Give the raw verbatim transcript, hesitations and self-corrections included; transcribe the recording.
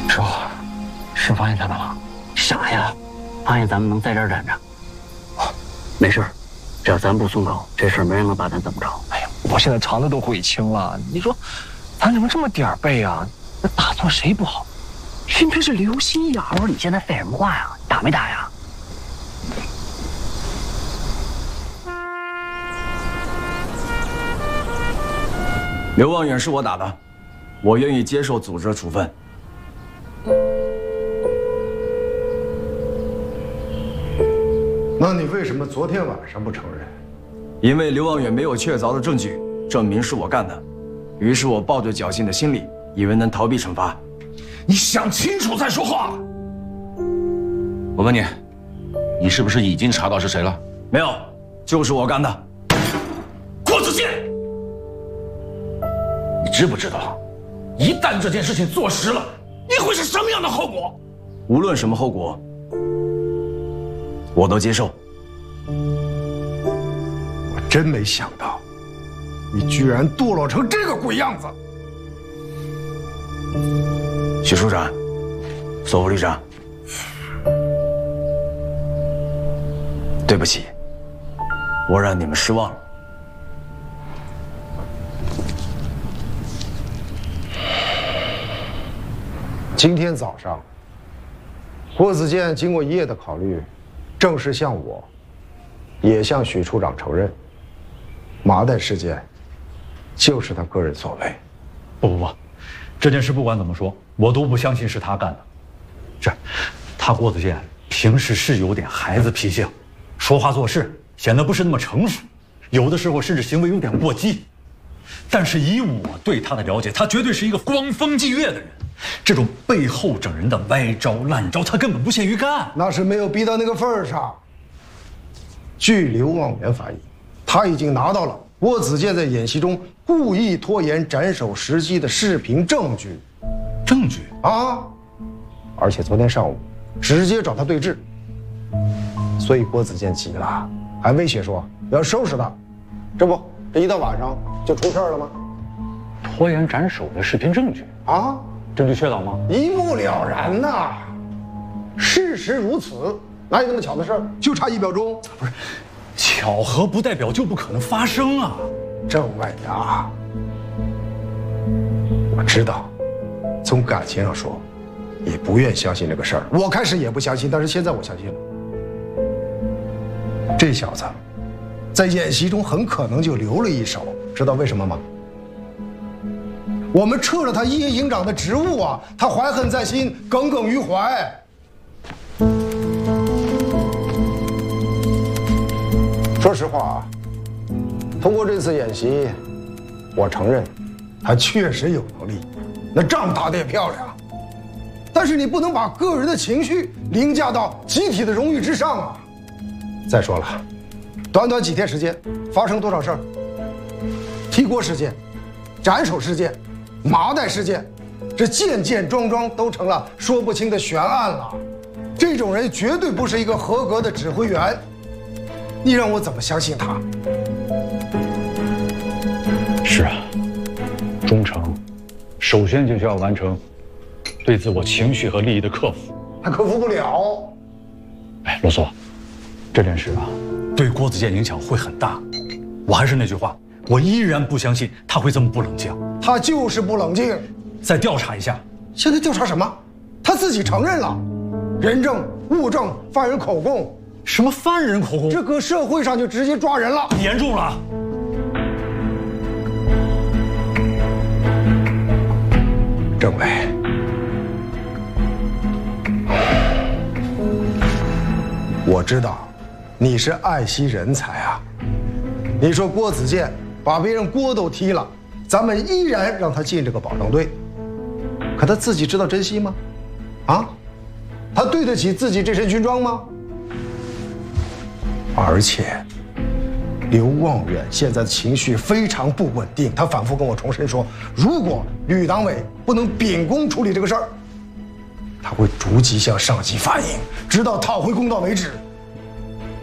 师傅，是发现他们了？ 啥呀？发现咱们能在这儿站着？没事，只要咱不松口，这事儿没人能把咱怎么着。 哎呀，我现在肠子都悔青了。你说，咱怎么这么点儿背啊？那打错谁不好？偏偏是刘希呀！ 我说你现在废什么话呀？打没打呀？ 刘望远是我打的，我愿意接受组织的处分。 那你为什么昨天晚上不承认？ 因为刘望远没有确凿的证据证明是我干的，于是我抱着侥幸的心理，以为能逃避惩罚。 你想清楚再说话。我问你，你是不是已经查到是谁了？ 没有，就是我干的。 郭子健，你知不知道，一旦这件事情坐实了，你会是什么样的后果？ 无论什么后果，我都接受。 我真没想到，你居然堕落成这个鬼样子。 许处长，索副旅长，对不起，我让你们失望了。 今天早上，郭子健经过一夜的考虑，正式向我，也向许处长承认，麻袋事件就是他个人所为。 不不不，这件事不管怎么说，我都不相信是他干的。是，他郭子健平时是有点孩子脾性，说话做事显得不是那么成熟，有的时候甚至行为有点过激。但是以我对他的了解，他绝对是一个光风霁月的人。这种背后整人的歪招烂招，他根本不屑于干。 那是没有逼到那个份儿上。据刘望远反映，他已经拿到了郭子健在演习中故意拖延斩首时机的视频证据。 证据啊！而且昨天上午直接找他对质，所以郭子健急了，还威胁说要收拾他。这不，这一到晚上就出事了吗？ 拖延斩首的视频证据啊！ 证据确凿吗？ 一目了然呐！事实如此，哪有那么巧的事儿？就差一秒钟。 不是，巧合不代表就不可能发生啊！ 政委啊，我知道，从感情上说，你不愿相信这个事儿。我开始也不相信，但是现在我相信了。这小子在演习中很可能就留了一手，知道为什么吗？我们撤了他一营营长的职务啊，他怀恨在心，耿耿于怀。说实话啊，通过这次演习，我承认他确实有能力，那仗打得也漂亮。但是你不能把个人的情绪凌驾到集体的荣誉之上啊！再说了，短短几天时间，发生多少事儿？提锅事件、斩首事件、麻袋事件，这件件桩桩都成了说不清的悬案了。这种人绝对不是一个合格的指挥员，你让我怎么相信他？ 是啊，忠诚，首先就需要完成对自我情绪和利益的克服。 他克服不了。 哎，罗素，这件事啊，对郭子健影响会很大。我还是那句话，我依然不相信他会这么不冷静。 他就是不冷静。 再调查一下。 现在调查什么？他自己承认了，人证、物证、犯人口供。 什么犯人口供？ 这搁社会上就直接抓人了， 严重了。 政委，我知道你是爱惜人才啊。你说郭子健把别人锅都踢了，咱们依然让他进这个保障队，可他自己知道珍惜吗？啊，他对得起自己这身军装吗？而且，刘望远现在的情绪非常不稳定，他反复跟我重申说，如果吕党委不能秉公处理这个事儿，他会逐级向上级反映，直到讨回公道为止。